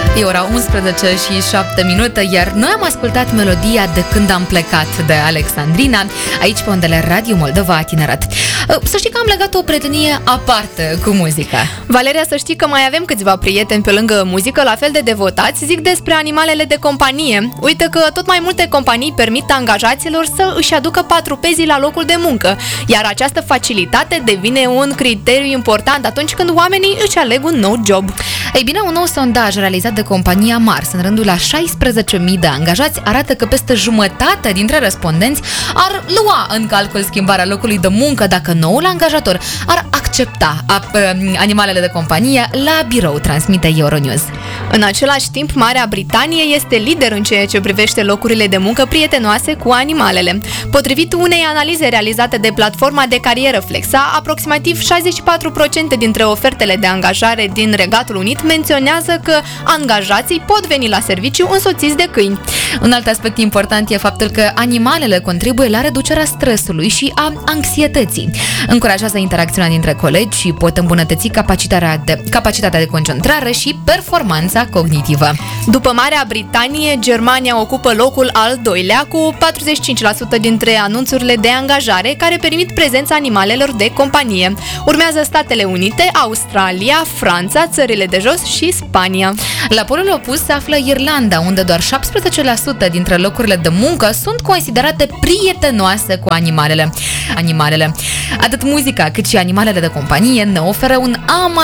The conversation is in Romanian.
E ora 11 și 7 minute, iar noi am ascultat melodia De când am plecat de Alexandrina, aici pe undele Radio Moldova Tineret. Să știi că am legat o prietenie aparte cu muzica. Valeria, să știi că mai avem câțiva prieteni pe lângă muzică, la fel de devotați, zic despre animalele de companie. Uite că tot mai multe companii permit angajaților să își aducă patrupezii la locul de muncă, iar această facilitate devine un criteriu important atunci când oamenii își aleg un nou job. Ei bine, un nou sondaj realizat de compania Mars în rândul a 16.000 de angajați arată că peste jumătate dintre respondenți ar lua în calcul schimbarea locului de muncă dacă noul angajator ar accepta animalele de companie la birou, transmite Euronews. În același timp, Marea Britanie este lider în ceea ce privește locurile de muncă prietenoase cu animalele. Potrivit unei analize realizate de platforma de carieră Flexa, aproximativ 64% dintre ofertele de angajare din Regatul Unit menționează că angajații pot veni la serviciu însoțiți de câini. Un alt aspect important e faptul că animalele contribuie la reducerea stresului și a anxietății. Încurajează interacțiunea dintre colegi și pot îmbunătăți capacitatea de concentrare și performanța cognitivă. După Marea Britanie, Germania ocupă locul al doilea cu 45% dintre anunțurile de angajare care permit prezența animalelor de companie. Urmează Statele Unite, Australia, Franța, țările de jos și Spania. La polul opus se află Irlanda, unde doar 17% dintre locurile de muncă sunt considerate prietenoase cu animalele. Atât muzica cât și animalele de companie ne oferă un